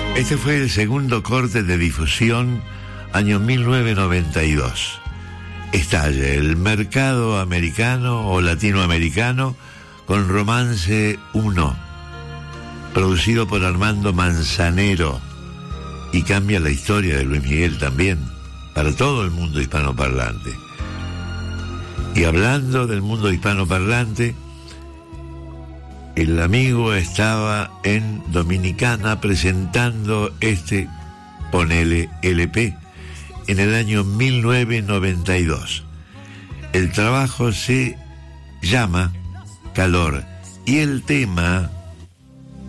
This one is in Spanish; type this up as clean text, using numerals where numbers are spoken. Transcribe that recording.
Este fue el segundo corte de difusión, año 1992. Estalla el mercado americano o latinoamericano con Romance 1, producido por Armando Manzanero, y cambia la historia de Luis Miguel también, para todo el mundo hispanoparlante. Y hablando del mundo hispanoparlante, el amigo estaba en Dominicana presentando Ponele LP, en el año 1992. El trabajo se llama Calor y el tema